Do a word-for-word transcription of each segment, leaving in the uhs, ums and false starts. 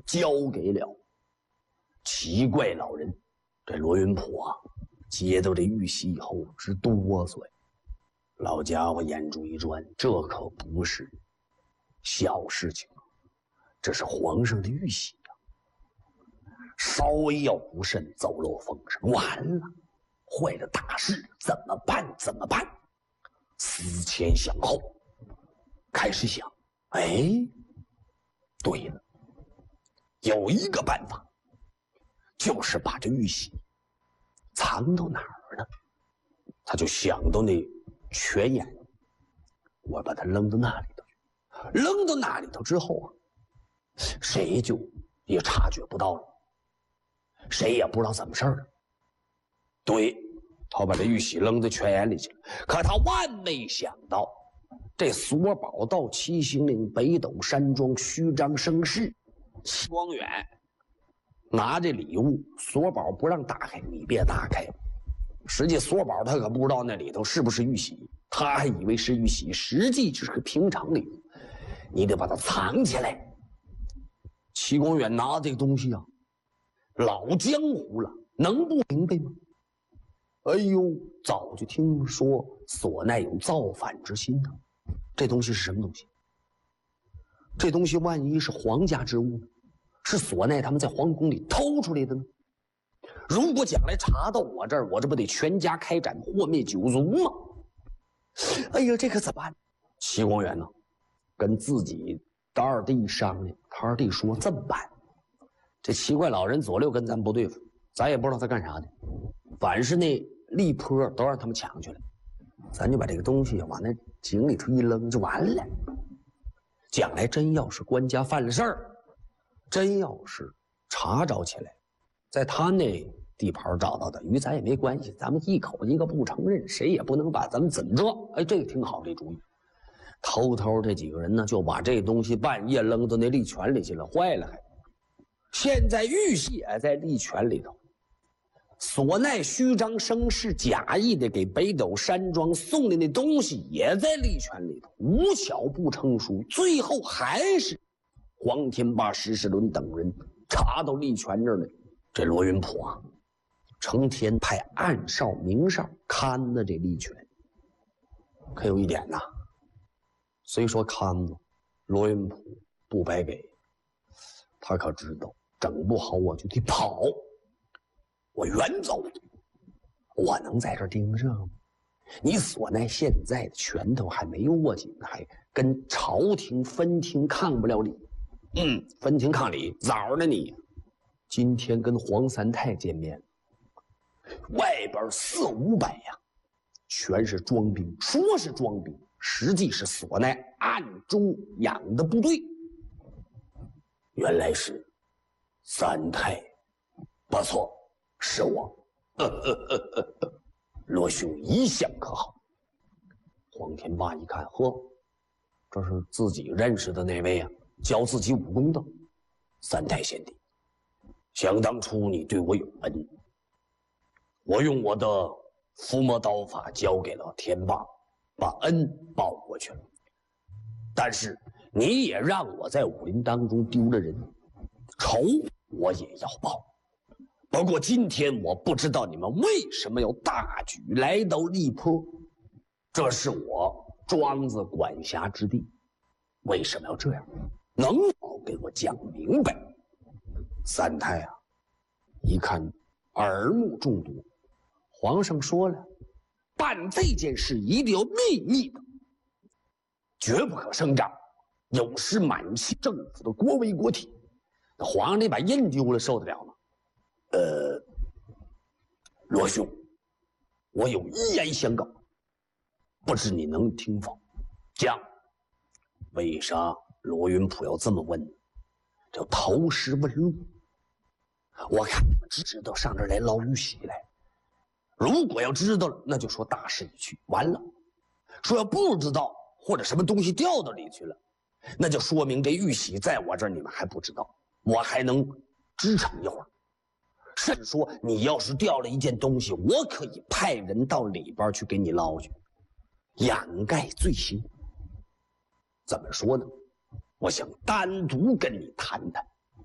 交给了奇怪老人。这罗云普啊，接到这玉玺以后直哆嗦呀。老家伙眼珠一转，这可不是小事情啊，这是皇上的玉玺啊！稍微要不慎，走漏风声，完了，坏了大事，怎么办？怎么办？思前想后，开始想，哎，对了，有一个办法，就是把这玉玺藏到哪儿呢？他就想到那泉眼，我把它扔到那里头去，扔到那里头之后啊，谁就也察觉不到了，谁也不知道怎么事儿了。对，他把这玉玺扔到泉眼里去了，可他万没想到，这索宝到七星岭北斗山庄虚张声势，齐光远拿这礼物，索宝不让打开，你别打开。实际索宝他可不知道那里头是不是玉玺，他还以为是玉玺，实际就是个平常礼物，你得把它藏起来。齐光远拿这个东西啊，老江湖了，能不明白吗？哎呦，早就听说索奈有造反之心呢。这东西是什么东西？这东西万一是皇家之物呢？是索奈他们在皇宫里偷出来的呢？如果将来查到我这儿，我这不得全家开斩，祸灭九族吗？哎呀，这可怎么办？齐光远呢，跟自己的二弟商量，他二弟说这么办，这奇怪老人左右跟咱不对付，咱也不知道他干啥的，反是那立坡都让他们抢去了，咱就把这个东西往那井里头一扔就完了。将来真要是官家犯了事儿，真要是查着起来，在他那地盘找到的，与咱也没关系，咱们一口一个不承认，谁也不能把咱们怎么着。哎，这个挺好，这主意。偷偷这几个人呢，就把这东西半夜扔到那利泉里去了，坏了还。现在玉玺也在利泉里头，索奈虚张声势，假意的给北斗山庄送的那东西也在利泉里头，无巧不成书，最后还是黄天霸、石世伦等人查到利泉这儿来。这罗云普啊，成天派暗哨明哨看着这利泉。可有一点呐，虽说看着罗云普不白给，他可知道整不好我就得跑，我远走，我能在这儿盯着吗？你索奈现在的拳头还没握紧，还跟朝廷分庭抗不了理。嗯，分庭抗礼，早呢你。今天跟黄三太见面，外边四五百呀，全是装兵，说是装兵，实际是索奈暗中养的部队。原来是三太，不错，是我。呵呵呵呵呵，罗兄一向可好？黄天霸一看，呵，这是自己认识的那位啊，教自己武功的三太贤弟。想当初你对我有恩，我用我的伏魔刀法交给了天霸，把恩报过去了。但是你也让我在武林当中丢了人，仇我也要报。不过今天我不知道你们为什么要大举来到利坡，这是我庄子管辖之地，为什么要这样？能否给我讲明白？三太啊，一看耳目众多，皇上说了，办这件事一定要秘密的，绝不可声张，有失满清政府的国威国体。那皇上你把印丢了，受得了吗？呃，罗兄，我有一言相告，不知你能听否？讲。为啥罗云普要这么问呢？叫投石问路。我看你们只知道上这儿来捞玉玺来，如果要知道了，那就说大势已去，完了；说要不知道，或者什么东西掉到里去了，那就说明这玉玺在我这儿你们还不知道，我还能支撑一会儿。甚至说你要是掉了一件东西，我可以派人到里边去给你捞去，掩盖罪行。怎么说呢？我想单独跟你谈谈。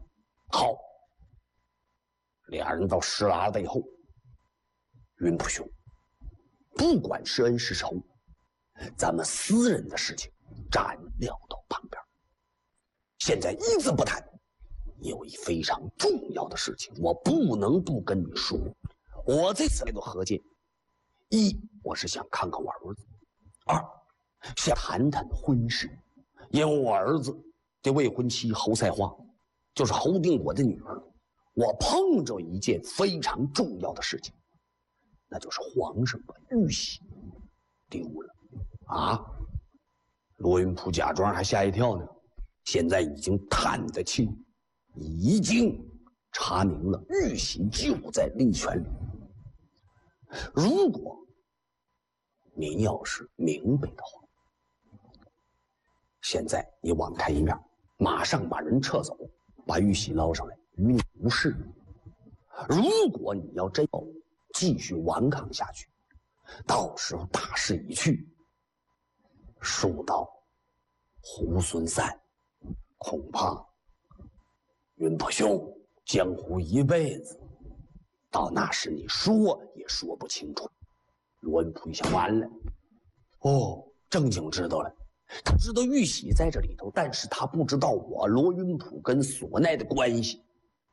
好，俩人到石栏背后，云普兄，不管是恩是仇，咱们私人的事情暂撂到旁边。现在一字不谈，有一非常重要的事情，我不能不跟你说。我这次来到河间，一我是想看看我儿子，二想谈谈婚事，因为我儿子的未婚妻侯赛花，就是侯定国的女儿，我碰着一件非常重要的事情，那就是皇上把玉玺丢了啊！罗云普假装还吓一跳呢，现在已经探得清，已经查明了玉玺就在利泉里。如果您要是明白的话，现在你网开一面，马上把人撤走，把玉玺捞上来，与你无事。如果你要真要继续顽抗下去，到时候大势已去，树到猢狲散，恐怕云普兄江湖一辈子，到那时你说也说不清楚。罗云普一想，完了，哦，正经知道了，他知道玉玺在这里头，但是他不知道我罗云普跟索奈的关系。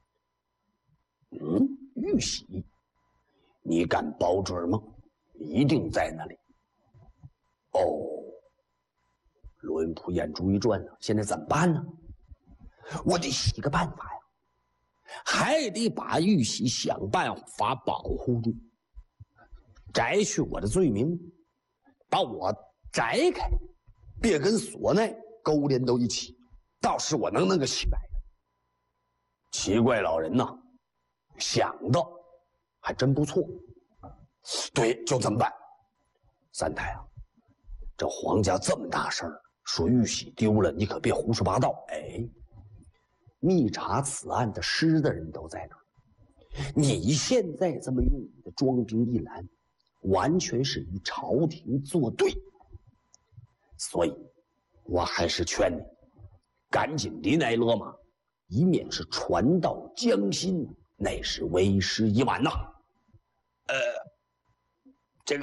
嗯，玉玺，你敢保准吗？一定在那里。哦，罗云普眼珠一转呢，现在怎么办呢？我得想一个办法呀，还得把玉玺想办法保护住，摘去我的罪名，把我摘开，别跟索奈勾连到一起，倒是我能弄个清白。奇怪老人呐，想的还真不错。对，就这么办。三太啊，这皇家这么大事儿，说玉玺丢了，你可别胡说八道。哎，密查此案的师的人都在那儿，你现在这么用你的装兵一拦，完全是与朝廷作对。所以我还是劝你赶紧离开罗马，以免是传到江心，那是为时已晚呐。呃，这个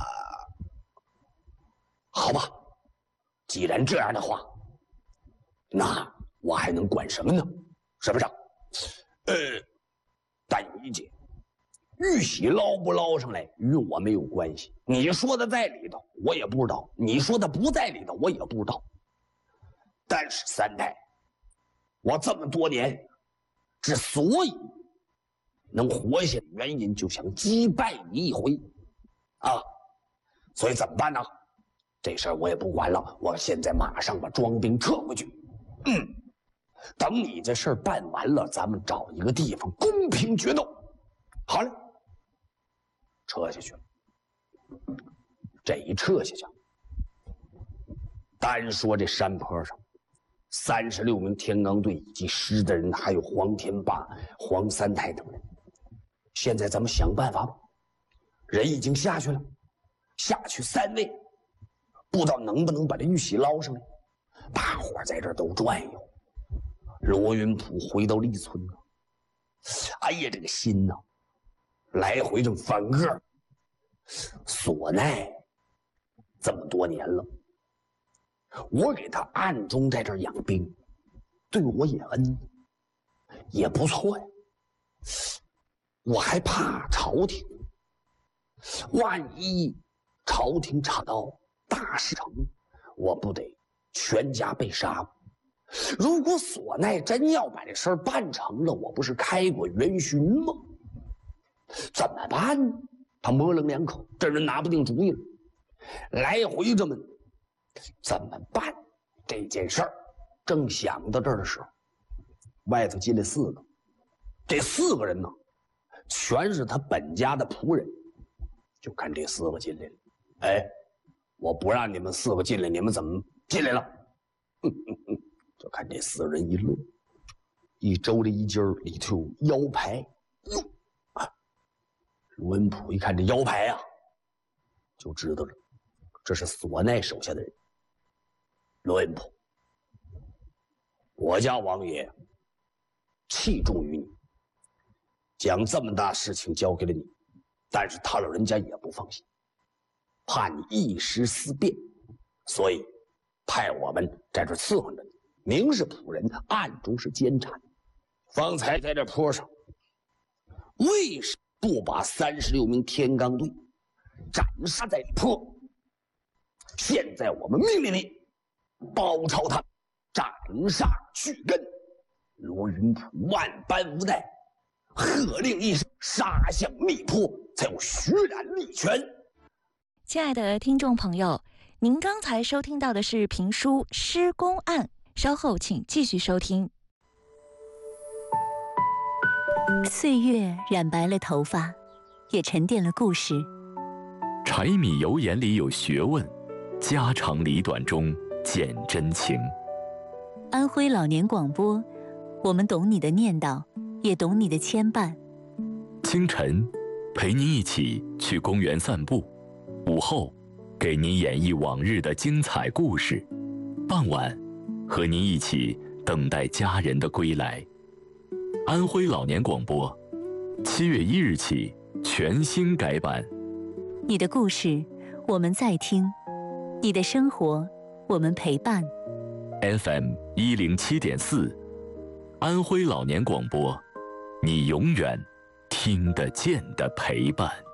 好吧，既然这样的话，那我还能管什么呢？是不是？呃，但有一点，玉玺捞不捞上来与我没有关系。你说的在里头，我也不知道；你说的不在里头，我也不知道。但是三代，我这么多年之所以能活下来，原因就想击败你一回啊！所以怎么办呢？这事儿我也不管了，我现在马上把装兵撤回去。嗯，等你这事儿办完了，咱们找一个地方公平决斗。好了，撤下去了。这一撤下去，单说这山坡上三十六名天罡队以及师的人，还有黄天霸、黄三太等人，现在咱们想办法吧。人已经下去了，下去三位，不知道能不能把这玉玺捞上来。大伙在这儿都转悠。罗云普回到立村了，哎呀，这个心呐、啊，来回正翻个。索奈这么多年了，我给他暗中在这儿养兵，对我也恩，也不错呀。我还怕朝廷，万一朝廷查到大事成，我不得全家被杀吗？如果索奈真要把这事儿办成了，我不是开国元勋吗？怎么办？他模棱两可，这人拿不定主意了，来回这么怎么办？这件事儿正想到这儿的时候，外头进来四个，这四个人呢，全是他本家的仆人。就看这四个进来了，哎，我不让你们四个进来，你们怎么进来了？哼哼哼，就看这四个人一乐，一周这一襟里头有腰牌，哟啊！罗文普一看这腰牌啊，就知道了，这是索奈手下的人。罗文普，我家王爷器重于你，将这么大事情交给了你，但是他老人家也不放心，怕你一时思变，所以派我们在这伺候着你，明是仆人，暗中是奸臣。方才在这坡上，为什么不把三十六名天罡队斩杀在坡？现在我们命令你包抄他，斩杀去根。罗云普万般无奈，喝令一声，杀向密坡，才有血染力全。 亲爱的听众朋友，您刚才收听到的是评书《施公案》，稍后请继续收听。 岁月染白了头发，也沉淀了故事。 柴米油盐里有学问，家长里短中见真情。 安徽老年广播，我们懂你的念叨，也懂你的牵绊。 清晨，陪您一起去公园散步；午后，给您演绎往日的精彩故事；傍晚，和您一起等待家人的归来。安徽老年广播，七月一日起全新改版。 你的故事，我们在听；你的生活，我们陪伴。 F M 一零七点四，安徽老年广播，你永远听得见的陪伴。